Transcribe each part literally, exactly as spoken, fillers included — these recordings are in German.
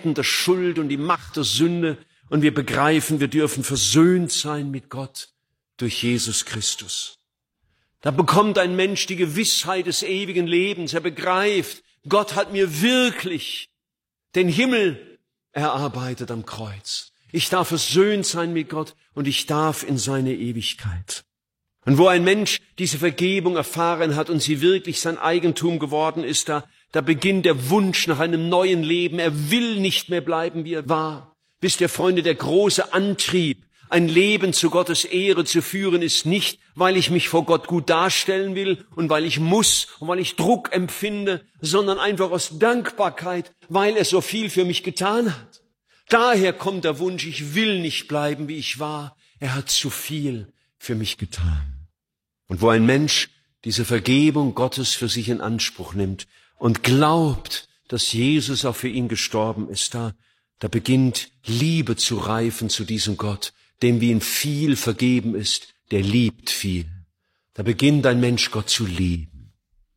Ketten der Schuld und die Macht der Sünde und wir begreifen, wir dürfen versöhnt sein mit Gott durch Jesus Christus. Da bekommt ein Mensch die Gewissheit des ewigen Lebens. Er begreift, Gott hat mir wirklich den Himmel erarbeitet am Kreuz. Ich darf versöhnt sein mit Gott und ich darf in seine Ewigkeit. Und wo ein Mensch diese Vergebung erfahren hat und sie wirklich sein Eigentum geworden ist, da, da beginnt der Wunsch nach einem neuen Leben. Er will nicht mehr bleiben, wie er war. Wisst ihr, Freunde, der große Antrieb, ein Leben zu Gottes Ehre zu führen, ist nicht, weil ich mich vor Gott gut darstellen will und weil ich muss und weil ich Druck empfinde, sondern einfach aus Dankbarkeit, weil er so viel für mich getan hat. Daher kommt der Wunsch, ich will nicht bleiben, wie ich war. Er hat zu viel für mich getan. Und wo ein Mensch diese Vergebung Gottes für sich in Anspruch nimmt und glaubt, dass Jesus auch für ihn gestorben ist, da, da beginnt Liebe zu reifen zu diesem Gott, dem wie ihm viel vergeben ist, der liebt viel. Da beginnt ein Mensch Gott zu lieben.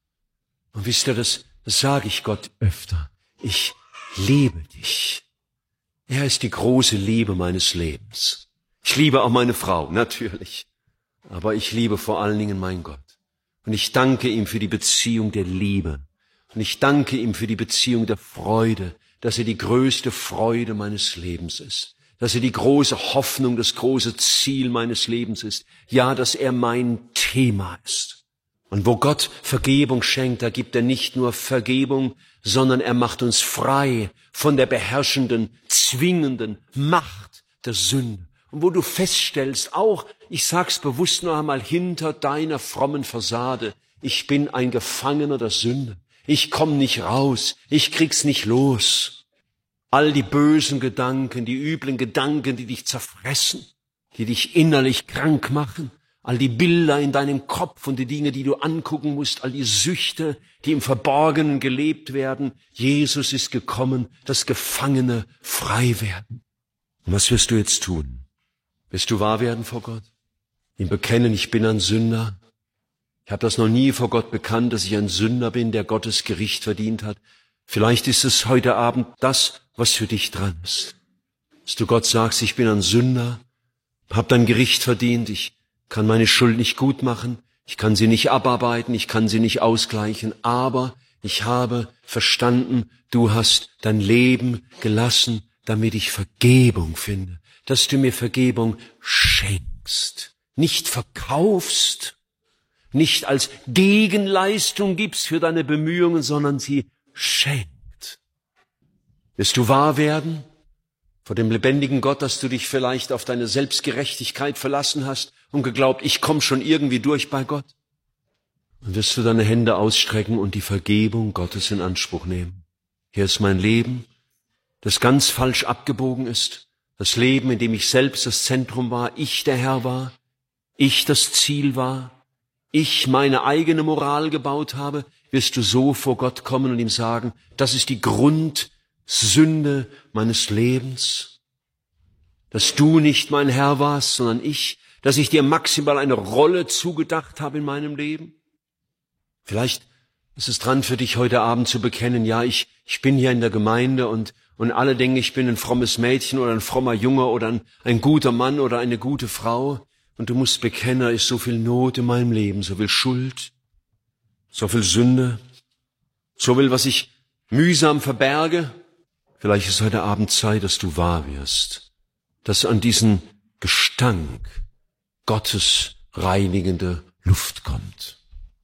Und wisst ihr, das, das sage ich Gott öfter. Ich liebe dich. Er ist die große Liebe meines Lebens. Ich liebe auch meine Frau, natürlich. Aber ich liebe vor allen Dingen meinen Gott. Und ich danke ihm für die Beziehung der Liebe. Und ich danke ihm für die Beziehung der Freude, dass er die größte Freude meines Lebens ist. Dass er die große Hoffnung, das große Ziel meines Lebens ist. Ja, dass er mein Thema ist. Und wo Gott Vergebung schenkt, da gibt er nicht nur Vergebung, sondern er macht uns frei von der beherrschenden, zwingenden Macht der Sünde. Und wo du feststellst, auch, ich sag's bewusst noch einmal, hinter deiner frommen Fassade, ich bin ein Gefangener der Sünde. Ich komm nicht raus, ich krieg's nicht los. All die bösen Gedanken, die üblen Gedanken, die dich zerfressen, die dich innerlich krank machen, all die Bilder in deinem Kopf und die Dinge, die du angucken musst, all die Süchte, die im Verborgenen gelebt werden. Jesus ist gekommen, dass Gefangene frei werden. Und was wirst du jetzt tun? Wirst du wahr werden vor Gott? Ihm bekennen, ich bin ein Sünder. Ich habe das noch nie vor Gott bekannt, dass ich ein Sünder bin, der Gottes Gericht verdient hat. Vielleicht ist es heute Abend das, was für dich dran ist. Dass du Gott sagst, ich bin ein Sünder, hab dein Gericht verdient, ich kann meine Schuld nicht gut machen, ich kann sie nicht abarbeiten, ich kann sie nicht ausgleichen, aber ich habe verstanden, du hast dein Leben gelassen, damit ich Vergebung finde, dass du mir Vergebung schenkst, nicht verkaufst, nicht als Gegenleistung gibst für deine Bemühungen, sondern sie schenkt. Wirst du wahr werden vor dem lebendigen Gott, dass du dich vielleicht auf deine Selbstgerechtigkeit verlassen hast und geglaubt, ich komme schon irgendwie durch bei Gott? Und wirst du deine Hände ausstrecken und die Vergebung Gottes in Anspruch nehmen? Hier ist mein Leben, das ganz falsch abgebogen ist. Das Leben, in dem ich selbst das Zentrum war, ich der Herr war, ich das Ziel war, ich meine eigene Moral gebaut habe. Wirst du so vor Gott kommen und ihm sagen, das ist die Grundsünde meines Lebens, dass du nicht mein Herr warst, sondern ich, dass ich dir maximal eine Rolle zugedacht habe in meinem Leben? Vielleicht ist es dran für dich heute Abend zu bekennen, ja, ich, ich bin hier in der Gemeinde und, und alle denken, ich bin ein frommes Mädchen oder ein frommer Junge oder ein, ein guter Mann oder eine gute Frau. Und du musst bekennen, da ist so viel Not in meinem Leben, so viel Schuld, so viel Sünde, so viel, was ich mühsam verberge. Vielleicht ist heute Abend Zeit, dass du wahr wirst, dass an diesen Gestank Gottes reinigende Luft kommt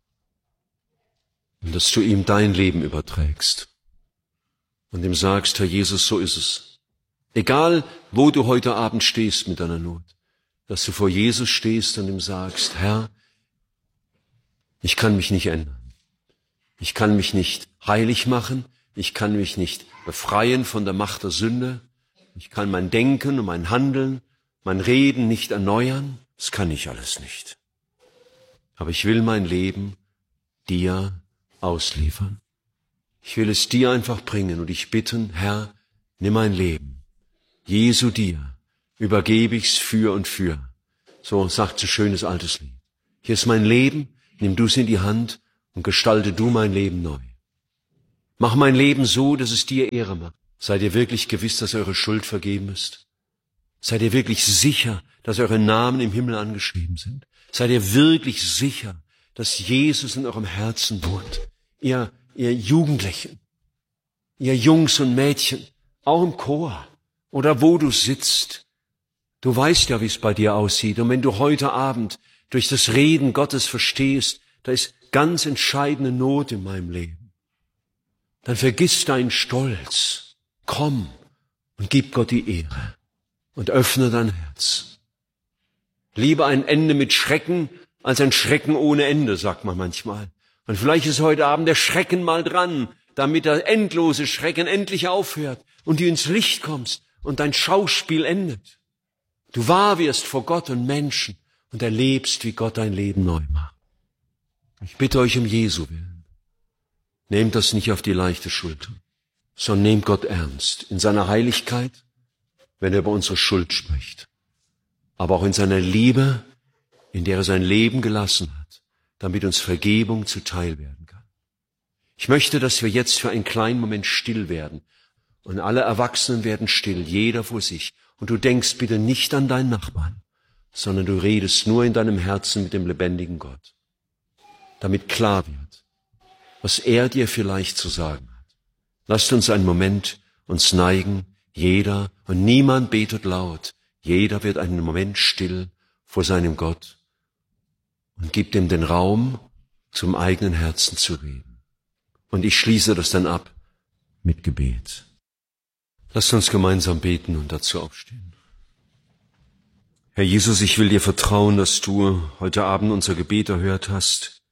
und dass du ihm dein Leben überträgst und ihm sagst, Herr Jesus, so ist es. Egal, wo du heute Abend stehst mit deiner Not, dass du vor Jesus stehst und ihm sagst, Herr, ich kann mich nicht ändern. Ich kann mich nicht heilig machen. Ich kann mich nicht befreien von der Macht der Sünde. Ich kann mein Denken und mein Handeln, mein Reden nicht erneuern. Das kann ich alles nicht. Aber ich will mein Leben dir ausliefern. Ich will es dir einfach bringen und dich bitten, Herr, nimm mein Leben. Jesu dir übergebe ich's für und für. So sagt so schönes altes Lied. Hier ist mein Leben, nimm du's in die Hand und gestalte du mein Leben neu. Mach mein Leben so, dass es dir Ehre macht. Seid ihr wirklich gewiss, dass eure Schuld vergeben ist? Seid ihr wirklich sicher, dass eure Namen im Himmel angeschrieben sind? Seid ihr wirklich sicher, dass Jesus in eurem Herzen wohnt? Ihr, ihr Jugendlichen, ihr Jungs und Mädchen, auch im Chor oder wo du sitzt. Du weißt ja, wie es bei dir aussieht. Und wenn du heute Abend durch das Reden Gottes verstehst, da ist ganz entscheidende Not in meinem Leben, dann vergiss deinen Stolz. Komm und gib Gott die Ehre und öffne dein Herz. Lieber ein Ende mit Schrecken als ein Schrecken ohne Ende, sagt man manchmal. Und vielleicht ist heute Abend der Schrecken mal dran, damit der endlose Schrecken endlich aufhört und du ins Licht kommst und dein Schauspiel endet. Du wahr wirst vor Gott und Menschen und erlebst, wie Gott dein Leben neu macht. Ich bitte euch um Jesu willen. Nehmt das nicht auf die leichte Schulter, sondern nehmt Gott ernst in seiner Heiligkeit, wenn er über unsere Schuld spricht, aber auch in seiner Liebe, in der er sein Leben gelassen hat, damit uns Vergebung zuteil werden kann. Ich möchte, dass wir jetzt für einen kleinen Moment still werden und alle Erwachsenen werden still, jeder vor sich. Und du denkst bitte nicht an deinen Nachbarn, sondern du redest nur in deinem Herzen mit dem lebendigen Gott, damit klar wird, was er dir vielleicht zu sagen hat. Lasst uns einen Moment uns neigen, jeder, und niemand betet laut, jeder wird einen Moment still vor seinem Gott und gibt ihm den Raum, zum eigenen Herzen zu reden. Und ich schließe das dann ab mit Gebet. Lasst uns gemeinsam beten und dazu aufstehen. Herr Jesus, ich will dir vertrauen, dass du heute Abend unser Gebet erhört hast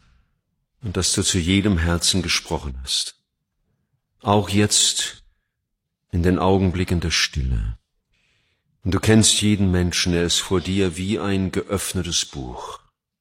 und dass du zu jedem Herzen gesprochen hast. Auch jetzt in den Augenblicken der Stille. Und du kennst jeden Menschen, er ist vor dir wie ein geöffnetes Buch.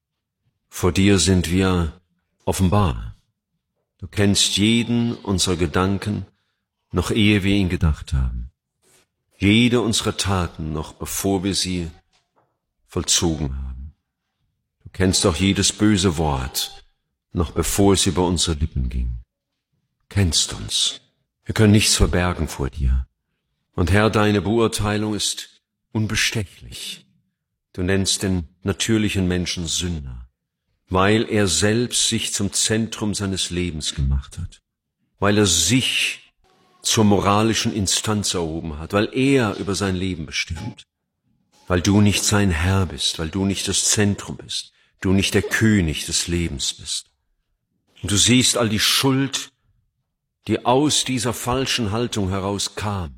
Vor dir sind wir offenbar. Du kennst jeden unserer Gedanken, noch ehe wir ihn gedacht haben. Jede unserer Taten, noch bevor wir sie vollzogen haben. Du kennst auch jedes böse Wort, noch bevor es über unsere Lippen ging. Du kennst uns. Wir können nichts verbergen vor dir. Und Herr, deine Beurteilung ist unbestechlich. Du nennst den natürlichen Menschen Sünder, weil er selbst sich zum Zentrum seines Lebens gemacht hat, weil er sich zur moralischen Instanz erhoben hat, weil er über sein Leben bestimmt, weil du nicht sein Herr bist, weil du nicht das Zentrum bist, du nicht der König des Lebens bist. Und du siehst all die Schuld, die aus dieser falschen Haltung herauskam,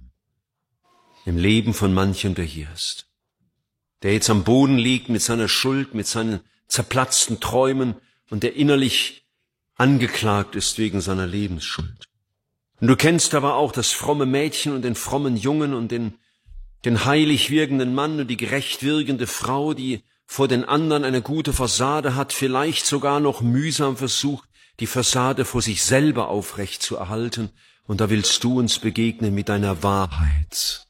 im Leben von manchem, der hier ist, der jetzt am Boden liegt mit seiner Schuld, mit seinen zerplatzten Träumen und der innerlich angeklagt ist wegen seiner Lebensschuld. Und du kennst aber auch das fromme Mädchen und den frommen Jungen und den, den heilig wirkenden Mann und die gerecht wirkende Frau, die vor den anderen eine gute Fassade hat, vielleicht sogar noch mühsam versucht, die Fassade vor sich selber aufrecht zu erhalten. Und da willst du uns begegnen mit deiner Wahrheit,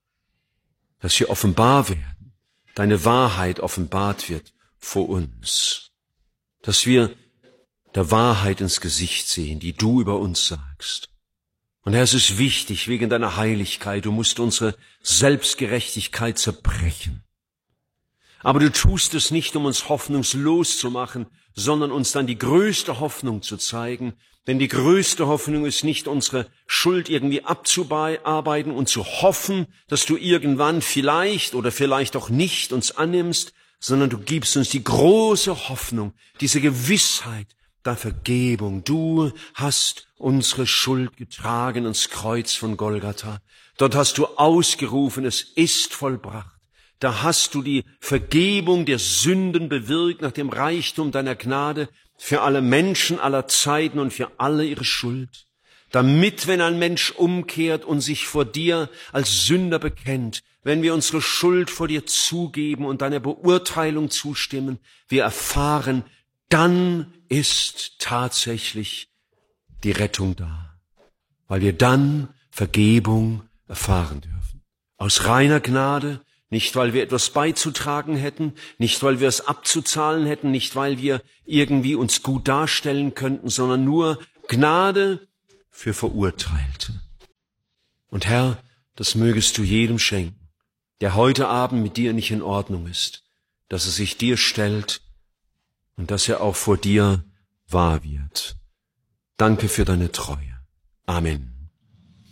dass wir offenbar werden, deine Wahrheit offenbart wird vor uns, dass wir der Wahrheit ins Gesicht sehen, die du über uns sagst. Und Herr, es ist wichtig, wegen deiner Heiligkeit, du musst unsere Selbstgerechtigkeit zerbrechen. Aber du tust es nicht, um uns hoffnungslos zu machen, sondern uns dann die größte Hoffnung zu zeigen. Denn die größte Hoffnung ist nicht, unsere Schuld irgendwie abzuarbeiten und zu hoffen, dass du irgendwann vielleicht oder vielleicht auch nicht uns annimmst, sondern du gibst uns die große Hoffnung, diese Gewissheit der Vergebung. Du hast unsere Schuld getragen ans Kreuz von Golgatha. Dort hast du ausgerufen, es ist vollbracht. Da hast du die Vergebung der Sünden bewirkt nach dem Reichtum deiner Gnade für alle Menschen aller Zeiten und für alle ihre Schuld. Damit, wenn ein Mensch umkehrt und sich vor dir als Sünder bekennt, wenn wir unsere Schuld vor dir zugeben und deiner Beurteilung zustimmen, wir erfahren, dann ist tatsächlich die Rettung da, weil wir dann Vergebung erfahren dürfen. Aus reiner Gnade, nicht weil wir etwas beizutragen hätten, nicht weil wir es abzuzahlen hätten, nicht weil wir irgendwie uns gut darstellen könnten, sondern nur Gnade für Verurteilte. Und Herr, das mögest du jedem schenken, der heute Abend mit dir nicht in Ordnung ist, dass er sich dir stellt und dass er auch vor dir wahr wird. Danke für deine Treue. Amen.